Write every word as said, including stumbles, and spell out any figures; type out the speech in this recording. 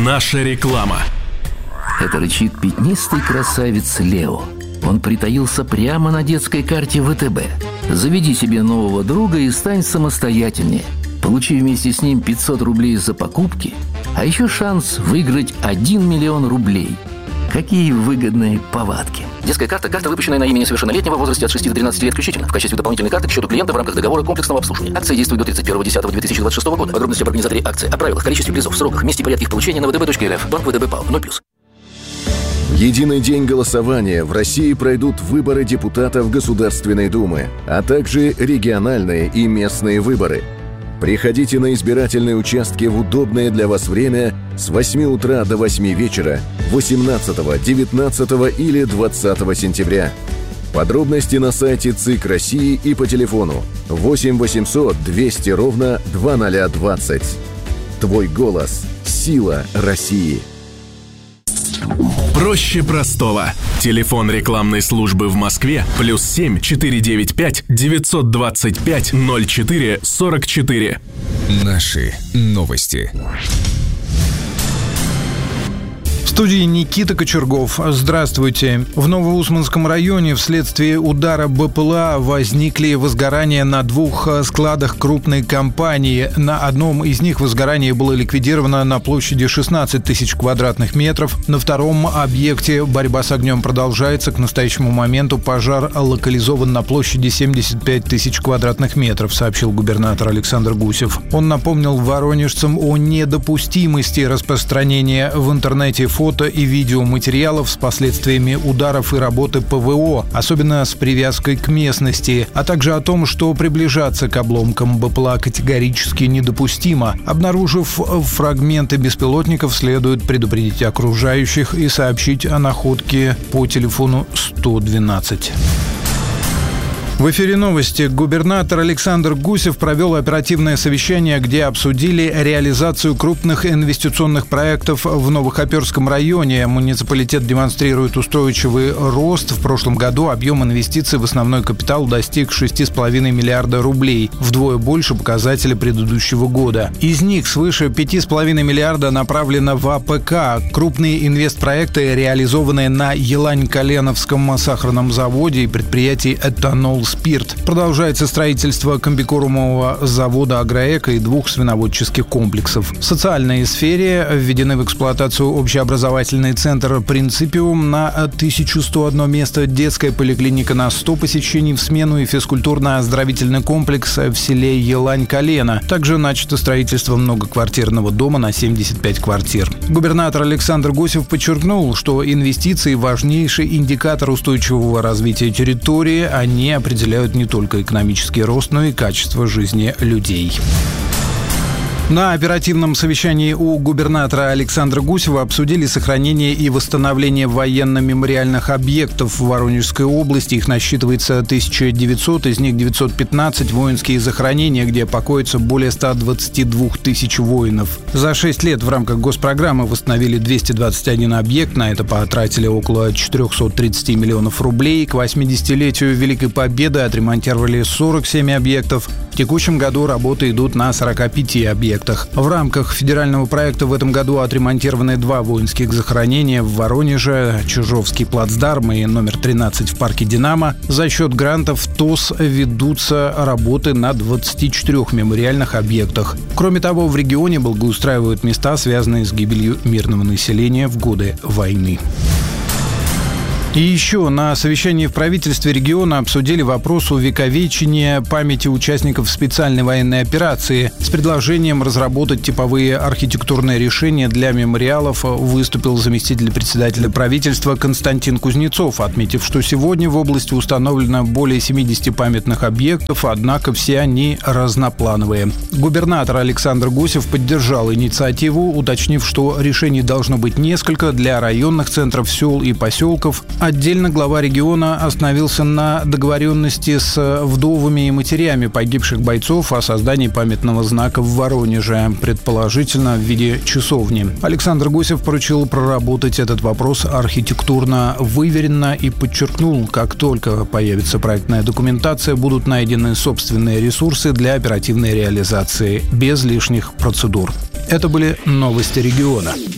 Наша реклама. Это рычит пятнистый красавец Лео. Он притаился прямо на детской карте вэ тэ бэ. Заведи себе нового друга и стань самостоятельнее. Получи вместе с ним пятьсот рублей за покупки, а еще шанс выиграть один миллион рублей. Какие выгодные повадки. Детская карта – карта, выпущенная на имя несовершеннолетнего в возрасте от шести до тринадцати лет включительно, в качестве дополнительной карты к счету клиента в рамках договора комплексного обслуживания. Акция действует до тридцать первого десятого две тысячи двадцать шестого года. Подробности об организаторе акции, о правилах, количестве призов, сроках, месте и порядке их получения на вэ тэ бэ точка эр эф. Банк вэ тэ бэ ПАО. ноль плюс. Единый день голосования. В России пройдут выборы депутатов Государственной Думы, а также региональные и местные выборы. Приходите на избирательные участки в удобное для вас время с восьми утра до восьми вечера восемнадцатого, девятнадцатого или двадцатого сентября. Подробности на сайте ЦИК России и по телефону восемь восемьсот двести ровно двадцать двадцать. Твой голос – сила России. Проще простого. Телефон рекламной службы в Москве плюс семь четыре девять пять девятьсот двадцать пять ноль четыре сорок четыре. Наши новости. В студии Никита Кочергов. Здравствуйте. В Новоусманском районе вследствие удара бэ пэ эл а возникли возгорания на двух складах крупной компании. На одном из них возгорание было ликвидировано на площади шестнадцать тысяч квадратных метров. На втором объекте борьба с огнем продолжается. К настоящему моменту пожар локализован на площади семьдесят пять тысяч квадратных метров, сообщил губернатор Александр Гусев. Он напомнил воронежцам о недопустимости распространения в интернете фото фото и видеоматериалов с последствиями ударов и работы пэ вэ о, особенно с привязкой к местности, а также о том, что приближаться к обломкам бэ пэ эл а категорически недопустимо. Обнаружив фрагменты беспилотников, следует предупредить окружающих и сообщить о находке по телефону сто двенадцать. В эфире новости. Губернатор Александр Гусев провел оперативное совещание, где обсудили реализацию крупных инвестиционных проектов в Новохоперском районе. Муниципалитет демонстрирует устойчивый рост. В прошлом году объем инвестиций в основной капитал достиг шесть целых пять десятых миллиарда рублей, вдвое больше показателя предыдущего года. Из них свыше пять целых пять десятых миллиарда направлено в а пэ ка. Крупные инвестпроекты, реализованные на Елань-Коленовском сахарном заводе и предприятии «Этанол Спирт». Продолжается строительство комбикормового завода «Агроэко» и двух свиноводческих комплексов. В социальной сфере введены в эксплуатацию общеобразовательный центр «Принципиум» на тысяча сто одно место, детская поликлиника на сто посещений в смену и физкультурно-оздоровительный комплекс в селе Елань-Колено. Также начато строительство многоквартирного дома на семьдесят пять квартир. Губернатор Александр Гусев подчеркнул, что инвестиции – важнейший индикатор устойчивого развития территории. Они определяют не только экономический рост, но и качество жизни людей. На оперативном совещании у губернатора Александра Гусева обсудили сохранение и восстановление военно-мемориальных объектов в Воронежской области. Их насчитывается тысяча девятьсот, из них девятьсот пятнадцать воинские захоронения, где покоятся более ста двадцати двух тысяч воинов. За шесть лет в рамках госпрограммы восстановили двести двадцать один объект. На это потратили около четыреста тридцать миллионов рублей. К восьмидесятилетию Великой Победы отремонтировали сорок семь объектов. В текущем году работы идут на сорока пяти объектах. В рамках федерального проекта в этом году отремонтированы два воинских захоронения в Воронеже, Чижовский плацдарм и номер тринадцать в парке «Динамо». За счет грантов ТОС ведутся работы на двадцати четырёх мемориальных объектах. Кроме того, в регионе благоустраивают места, связанные с гибелью мирного населения в годы войны. И еще на совещании в правительстве региона обсудили вопрос увековечения памяти участников специальной военной операции. С предложением разработать типовые архитектурные решения для мемориалов выступил заместитель председателя правительства Константин Кузнецов, отметив, что сегодня в области установлено более семидесяти памятных объектов, однако все они разноплановые. Губернатор Александр Гусев поддержал инициативу, уточнив, что решений должно быть несколько для районных центров сел и поселков. Отдельно глава региона остановился на договоренности с вдовами и матерями погибших бойцов о создании памятного знака в Воронеже, предположительно в виде часовни. Александр Гусев поручил проработать этот вопрос архитектурно выверенно и подчеркнул, как только появится проектная документация, будут найдены собственные ресурсы для оперативной реализации, без лишних процедур. Это были новости региона.